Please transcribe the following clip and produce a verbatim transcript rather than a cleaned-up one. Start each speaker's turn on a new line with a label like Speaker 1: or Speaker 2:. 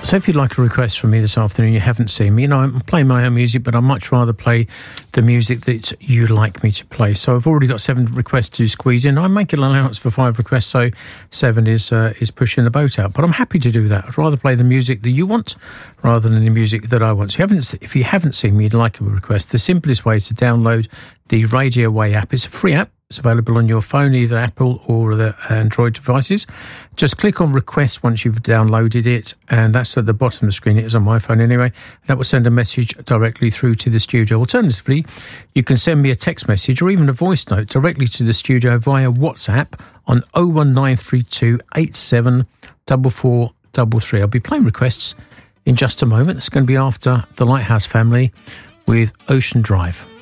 Speaker 1: So if you'd like a request from me this afternoon, you haven't seen me, you know, I'm playing my own music, but I'd much rather play the music that you'd like me to play. So I've already got seven requests to squeeze in. I make an allowance for five requests, so seven is uh, is pushing the boat out. But I'm happy to do that. I'd rather play the music that you want rather than the music that I want. So you haven't, if you haven't seen me, you'd like a request, the simplest way is to download the Radio Way app. It's a free app. It's available on your phone, either Apple or the Android devices. Just click on request once you've downloaded it, and that's at the bottom of the screen. It is on my phone anyway. That will send a message directly through to the studio. Alternatively, you can send me a text message or even a voice note directly to the studio via WhatsApp on oh one nine three two eight seven four four three three. I'll be playing requests in just a moment. It's going to be after the Lighthouse Family with Ocean Drive.